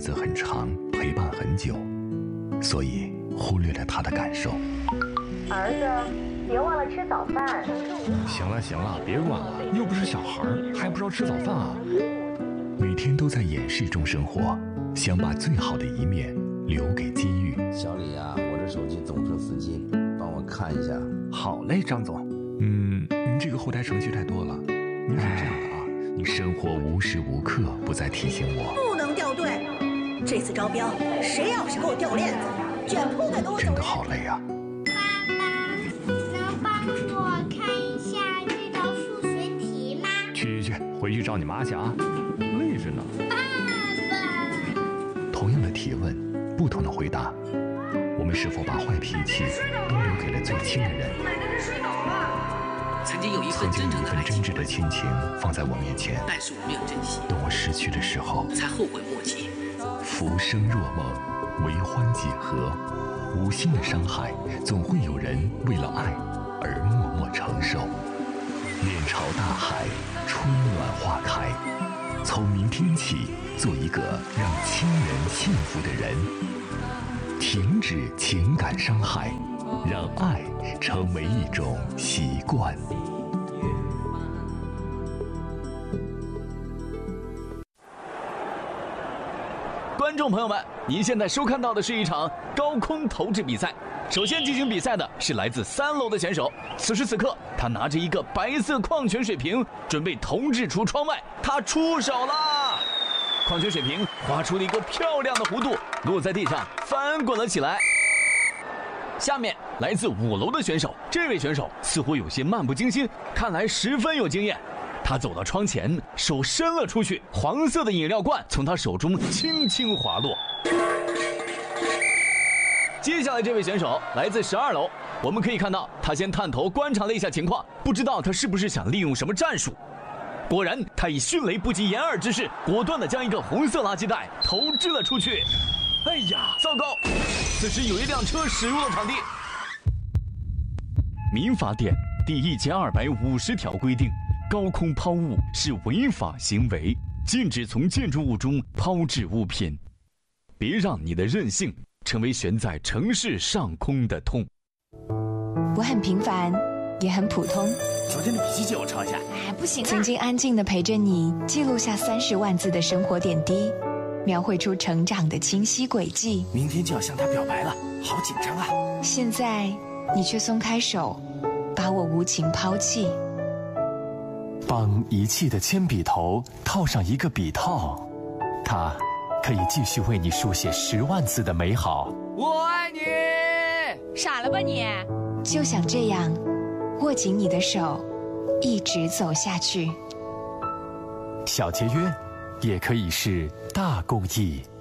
子很长，陪伴很久，所以忽略了他的感受。 儿子，别忘了吃早饭。 行了行了，别管了，又不是小孩，还不知道吃早饭啊？ 每天都在掩饰中生活，想把最好的一面留给机遇。 小李啊，我这手机总是死机，帮我看一下。 好嘞，张总。 您这个后台程序太多了。您是这样的啊，你生活无时无刻不在提醒我， 不能掉队。这次招标，谁要是给我掉链子，卷铺盖给我走人。 真的好累啊。 爸爸，能帮我看一下这道数学题吗？ 去，回去找你妈去啊，累着呢。 爸爸， 同样的提问，不同的回答，我们是否把坏脾气都留给了最亲的人？ 曾经有一份真挚的亲情放在我面前， 但是我没有珍惜， 等我失去的时候， 才后悔莫及。 浮生若梦，为欢几何？无心的伤害，总会有人为了爱而默默承受。面朝大海，春暖花开。从明天起，做一个让亲人幸福的人。停止情感伤害，让爱成为一种习惯。 观众朋友们，您现在收看到的是一场高空投掷比赛。首先进行比赛的是来自3楼的选手，此时此刻，他拿着一个白色矿泉水瓶，准备投掷出窗外。他出手了，矿泉水瓶划出了一个漂亮的弧度，落在地上，翻滚了起来。下面来自5楼的选手，这位选手似乎有些漫不经心，看来十分有经验。他走到窗前，手伸了出去，黄色的饮料罐从他手中轻轻滑落。接下来这位选手来自12楼，我们可以看到他先探头观察了一下情况，不知道他是不是想利用什么战术。果然，他以迅雷不及掩耳之势，果断地将一个红色垃圾袋投掷了出去。哎呀，糟糕！此时有一辆车驶入了场地。民法典第1250条规定，高空抛物是违法行为，禁止从建筑物中抛掷物品。别让你的任性成为悬在城市上空的痛。 我很平凡，也很普通。 昨天的笔记借我抄一下。 哎，不行啊！曾经安静地陪着你，记录下30万字的生活点滴，描绘出成长的清晰轨迹。 明天就要向他表白了，好紧张啊！ 现在你却松开手，把我无情抛弃。 帮遗弃的铅笔头套上一个笔套，它可以继续为你书写10万字的美好。 我爱你！ 傻了吧你？ 就想这样握紧你的手，一直走下去。 小节约也可以是大公益。